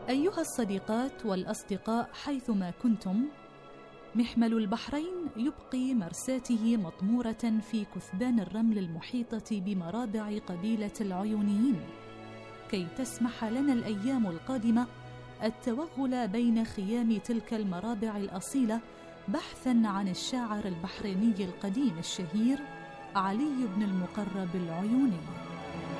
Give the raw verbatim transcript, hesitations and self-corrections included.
أيها الصديقات والأصدقاء حيثما كنتم، محمل البحرين يبقي مرساته مطمورة في كثبان الرمل المحيطة بمرابع قبيلة العيونيين، كي تسمح لنا الأيام القادمة التوغل بين خيام تلك المرابع الأصيلة بحثاً عن الشاعر البحريني القديم الشهير علي بن المقرب العيوني.